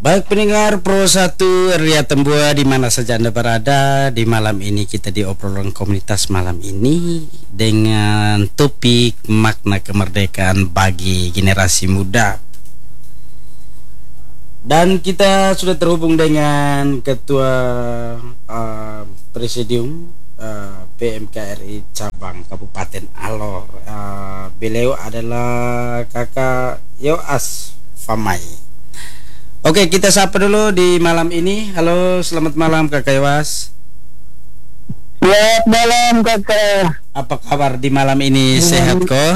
Baik pendengar Pro 1 Ria Tembua di mana saja Anda berada, di malam ini kita di obrolan komunitas malam ini dengan topik makna kemerdekaan bagi generasi muda. Dan kita sudah terhubung dengan Ketua Presidium PMKRI Cabang Kabupaten Alor. Beliau adalah Kakak Yoas Famai. Oke, kita sapa dulu di malam ini. Halo, selamat malam Kakak Yoas. Selamat malam Kakak. Apa kabar di malam ini? Sehat kok?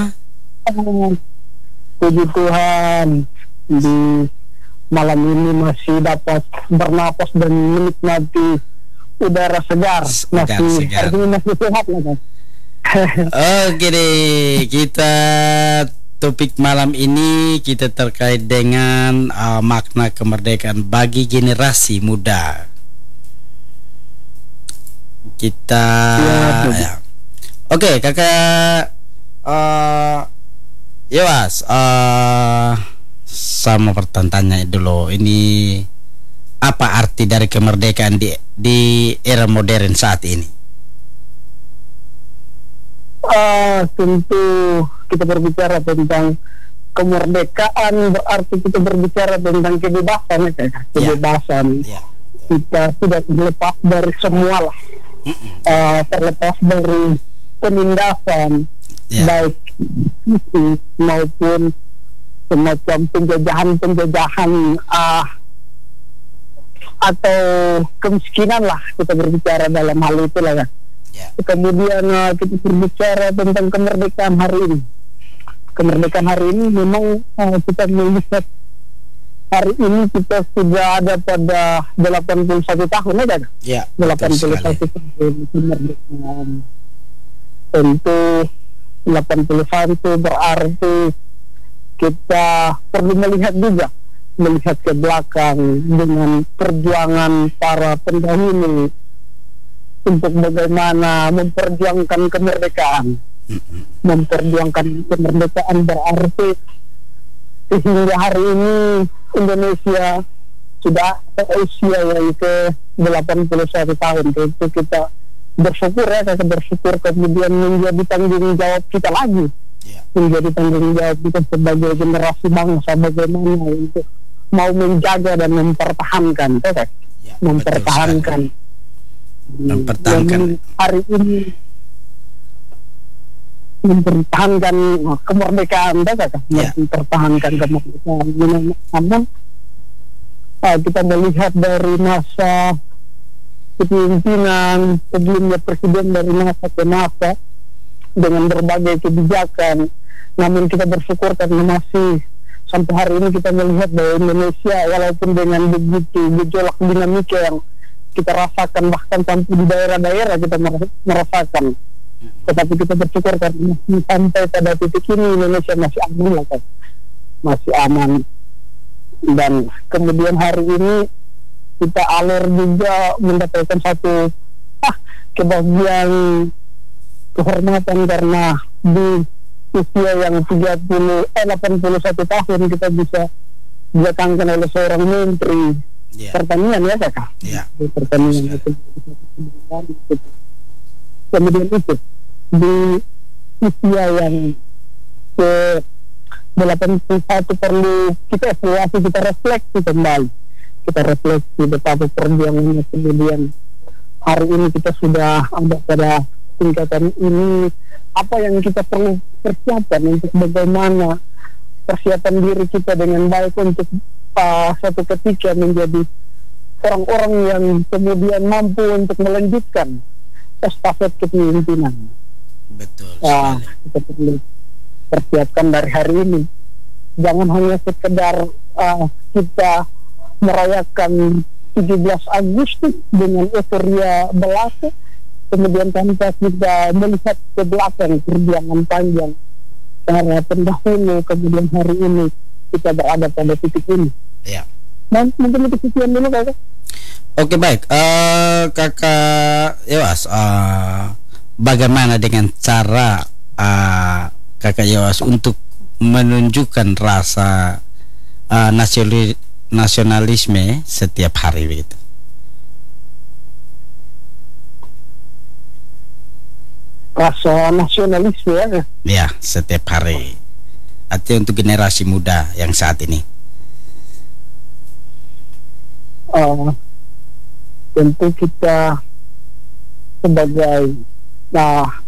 Puji Tuhan, di malam ini masih dapat bernapas dan menikmati udara segar. Masih sehat lah kan. Oke deh, kita topik malam ini kita terkait dengan makna kemerdekaan bagi generasi muda. Kita ya. Oke, Kakak Yoas, sama pertanyaannya dulu. Ini apa arti dari kemerdekaan di era modern saat ini? Tentu kita berbicara tentang kemerdekaan berarti kita berbicara tentang kebebasan ya, kebebasan. Kita tidak terlepas dari semua lah, terlepas dari penindasan baik fisik maupun semacam penjajahan atau kemiskinan lah, kita berbicara dalam hal itu lah ya. Kemudian kita berbicara tentang kemerdekaan hari ini. Kemerdekaan hari ini memang kita melihat hari ini kita sudah ada pada 81 tahun ya kan? Ya, 81 tahun kemerdekaan. Tentu 81 berarti kita perlu melihat ke belakang dengan perjuangan para pendahulu untuk bagaimana memperjuangkan kemerdekaan. Memperjuangkan kemerdekaan berarti sehingga hari ini Indonesia sudah usia yang ke 81 tahun. Itu kita bersyukur ya, kita bersyukur kemudian menjadi tanggung jawab kita lagi. Menjadi tanggung jawab kita sebagai generasi bangsa bagaimana untuk mau menjaga dan mempertahankan hari ini mempertahankan kemerdekaan mempertahankan kemerdekaan. Namun kita melihat dari masa kepemimpinan sebelumnya presiden dari masa ke masa dengan berbagai kebijakan, namun kita bersyukur karena masih sampai hari ini kita melihat bahwa Indonesia walaupun dengan begitu gejolak dinamika yang kita rasakan, bahkan sampai di daerah-daerah kita merasakan, tetapi kita bersyukur karena sampai pada titik ini Indonesia masih aman lah kan, masih aman. Dan kemudian hari ini kita Alor juga mendapatkan satu kebahagiaan kehormatan karena di usia yang 81 tahun kita bisa didatangkan oleh seorang menteri pertanian ya Kakak. Pertanian itu. Kemudian itu di usia yang ke 81 perlu kita evaluasi, kita refleksi kembali. Kita refleksi betapa perjuangannya, kemudian hari ini kita sudah ada pada tingkatan ini, apa yang kita perlu persiapkan untuk bagaimana persiapan diri kita dengan baik untuk suatu ketika menjadi orang-orang yang kemudian mampu untuk melanjutkan estafet kepemimpinan. Betul. Kita perlu persiapkan dari hari ini. Jangan hanya sekedar kita merayakan 17 Agustus dengan euforia belaka, kemudian tanpa kita melihat ke belakang perjuangan panjang para pendahulu, kemudian hari ini kita berada pada titik ini. Dan mungkin itu sekian dulu Kakak. Oke, baik. Kakak Yoas, bagaimana dengan cara Kakak Yoas untuk menunjukkan rasa nasionalisme setiap hari begitu? Rasa nasionalisme ya. Ya, setiap hari. Artinya untuk generasi muda yang saat ini. Tentu kita sebagai